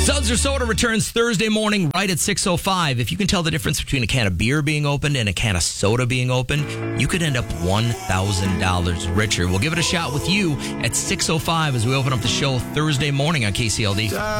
Seltzer Soda returns Thursday morning right at 6:05. If you can tell the difference between a can of beer being opened and a can of soda being opened, you could end up $1,000 richer. We'll give it a shot with you at 6:05 as we open up the show Thursday morning on KCLD.